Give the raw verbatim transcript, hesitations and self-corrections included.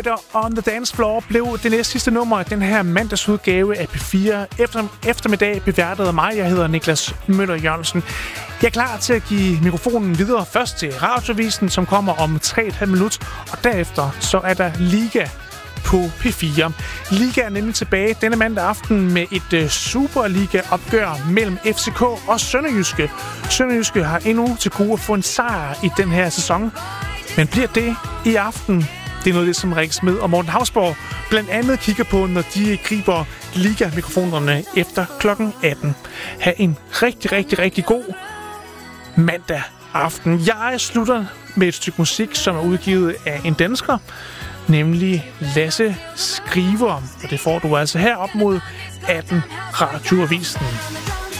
Murder on the Dance Floor blev det næste sidste nummer af den her mandagsudgave af P fire efter, eftermiddag beværtet af mig. Jeg hedder Niklas Møller Jørgensen. Jeg er klar til at give mikrofonen videre først til Radiovisen, som kommer om tre komma fem minutter, og derefter så er der Liga på P fire. Liga er nemlig tilbage denne mandag aften med et uh, Superliga-opgør mellem F C K og Sønderjyske. Sønderjyske har endnu til gode at få en sejr i den her sæson. Men bliver det i aften? Det er noget af det, som Rikke Smed og Morten Hausborg blandt andet kigger på, når de griber Liga-mikrofonerne efter klokken atten. Ha' en rigtig, rigtig, rigtig god mandag aften. Jeg slutter med et stykke musik, som er udgivet af en dansker, nemlig Lasse Skriver. Og det får du altså her op mod atten Radioavisen.